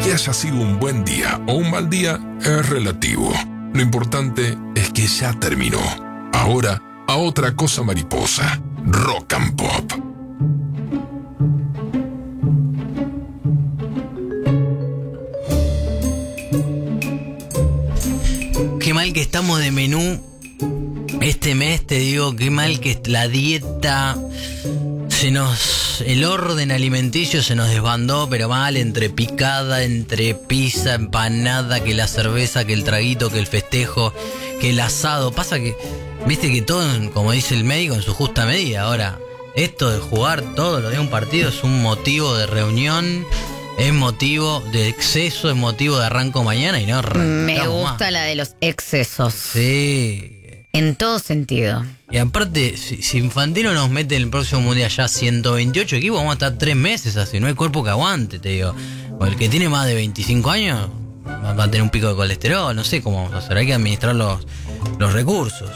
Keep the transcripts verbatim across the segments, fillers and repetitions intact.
Que haya sido un buen día o un mal día es relativo. Lo importante es que ya terminó. Ahora, a otra cosa mariposa. Rock and Pop. Qué mal que estamos de menú este mes, te digo, qué mal que la dieta se nos... El orden alimenticio se nos desbandó, pero mal, entre picada, entre pizza, empanada, que la cerveza, que el traguito, que el festejo, que el asado. Pasa que, viste que todo, como dice el médico, en su justa medida. Ahora, esto de jugar todo lo de un partido es un motivo de reunión, es motivo de exceso, es motivo de arranco mañana y no Me gusta más. La de los excesos. Sí. En todo sentido. Y aparte, si, si Infantino nos mete en el próximo mundial ya ciento veintiocho equipos, vamos a estar tres meses así. No hay cuerpo que aguante, te digo. O el que tiene más de veinticinco años va a tener un pico de colesterol. No sé cómo vamos a hacer. Hay que administrar los, los recursos.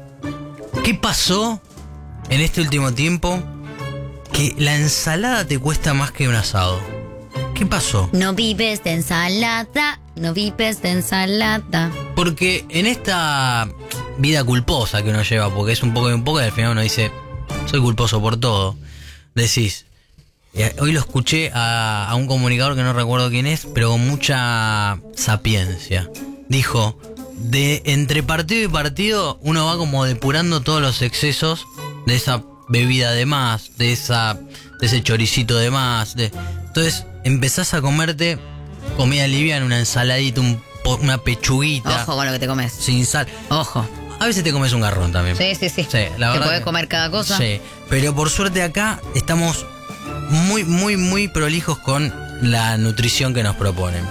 ¿Qué pasó en este último tiempo? Que la ensalada te cuesta más que un asado. ¿Qué pasó? No vives de ensalada, no vives de ensalada. Porque en esta vida culposa que uno lleva, porque es un poco y un poco, y al final uno dice, soy culposo por todo. Decís, hoy lo escuché a, a un comunicador que no recuerdo quién es, pero con mucha sapiencia. Dijo, de entre partido y partido uno va como depurando todos los excesos de esa bebida de más, de esa de ese choricito de más. De, entonces empezás a comerte comida liviana, una ensaladita, un, una pechuguita. Ojo con lo que te comes. Sin sal. Ojo. A veces te comes un garrón también. Sí, sí, sí. Sí, la te verdad podés que, comer cada cosa. Sí, pero por suerte acá estamos muy, muy, muy prolijos con la nutrición que nos proponen.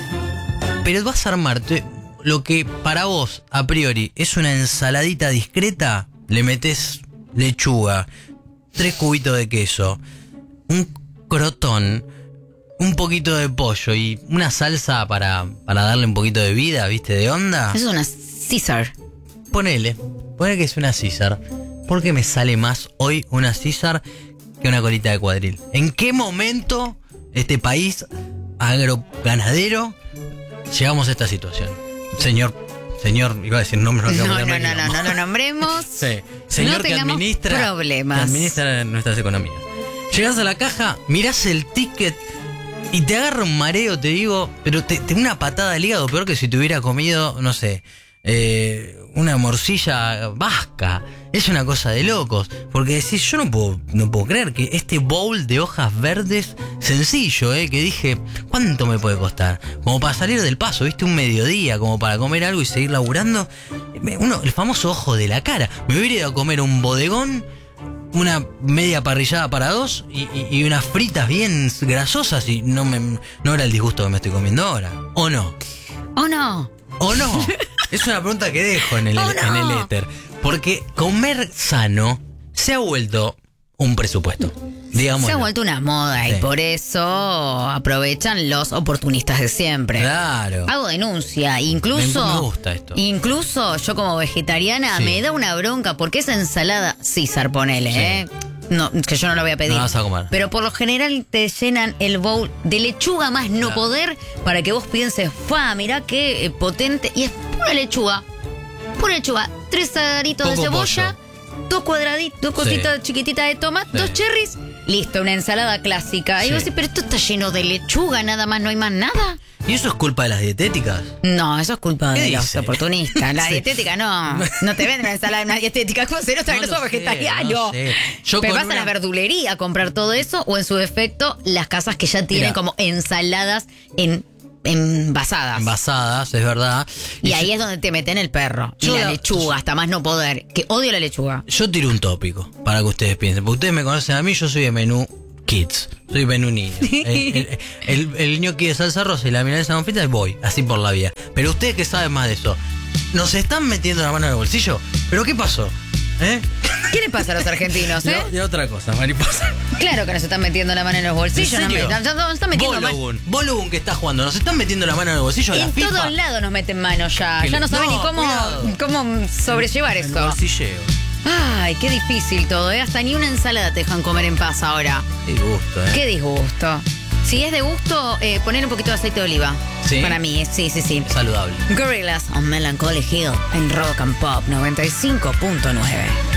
Pero vas a armarte lo que para vos, a priori, es una ensaladita discreta, le metés lechuga, tres cubitos de queso, un crotón, un poquito de pollo y una salsa para, para darle un poquito de vida, ¿viste? De onda. Eso es una César. Ponele, ponele que es una César. ¿Por qué me sale más hoy una César que una colita de cuadril? ¿En qué momento este país agroganadero llegamos a esta situación? Señor, señor, iba a decir nombre, No, no, no, no, no, no, no lo nombremos. Sí, señor No que tengamos administra, problemas. que administra nuestras economías. Llegás a la caja, mirás el ticket y te agarra un mareo, te digo, pero te, te una patada al hígado, peor que si te hubiera comido, no sé, eh, una morcilla vasca. Es una cosa de locos, porque decís, yo no puedo, no puedo creer que este bowl de hojas verdes, sencillo, eh, que dije, ¿cuánto me puede costar? Como para salir del paso, viste, un mediodía, como para comer algo y seguir laburando. Uno, el famoso ojo de la cara. Me hubiera ido a comer un bodegón, una media parrillada para dos y, y, y unas fritas bien grasosas y no me no era el disgusto que me estoy comiendo ahora. ¿O no? ¿O no? ¿O no? Es una pregunta que dejo en el, Oh, no. en el éter. Porque comer sano se ha vuelto un presupuesto. Digamos. Se ha vuelto una moda Sí. y por eso aprovechan los oportunistas de siempre. Claro. Hago denuncia, incluso Me- me gusta esto. Incluso yo como vegetariana Sí. me da una bronca porque esa ensalada César, ponele, Sí. ¿eh? No, que yo no la voy a pedir. No la vas a comer. Pero por lo general te llenan el bowl de lechuga más no Claro. poder para que vos pienses, fa, mirá qué eh, potente. Y es pura lechuga. Pura lechuga. Tres aritos de Poco cebolla, dos cuadraditos, dos cositas chiquititas de tomate, Sí. dos cherries. Listo, una ensalada clásica. Y Sí. vos decís, pero esto está lleno de lechuga, nada más, no hay más nada. ¿Y eso es culpa de las dietéticas? No, eso es culpa ¿Qué de los dice? oportunistas. La Sí. dietética no. No te venden una ensalada de una dietética. ¿Cómo se nota que No no lo sos sé, vegetariano? no sé. Yo Pero con vas a una- la verdulería a comprar todo eso o en su defecto las casas que ya tienen Mira. como ensaladas en envasadas. Envasadas, es verdad. Y yo- ahí es donde te meten el perro. Y Yo la la- lechuga, hasta más no poder. Que odio la lechuga. Yo tiro un tópico para que ustedes piensen. Porque ustedes me conocen a mí, yo soy de menú kids. Soy menú niño. El, el, el, el gnocchi de salsa rosa y la milanesa con fritas, voy, así por la vía. Pero ustedes que saben más de eso, ¿nos están metiendo la mano en el bolsillo? ¿Pero qué pasó? ¿Eh? ¿Qué le pasa a los argentinos, eh? De, de otra cosa, mariposa. Claro que nos están metiendo la mano en los bolsillos. ¿En No, me, serio? no, no, nos están metiendo mano. Bologun, Bologun que está jugando, ¿nos están metiendo la mano en el bolsillo a la En FIFA? todos lados nos meten mano ya. Que Ya le- no saben no, ni cómo, cuidado. cómo sobrellevar El eso. bolsilleo. Ay, qué difícil todo, ¿eh? Hasta ni una ensalada te dejan comer en paz ahora. Qué gusto, ¿eh? Qué disgusto. Si es de gusto, eh, poner un poquito de aceite de oliva. ¿Sí? Para mí, eh, sí, sí, sí. Saludable. Gorillaz on Melancholy Hill en Rock and Pop noventa y cinco punto nueve.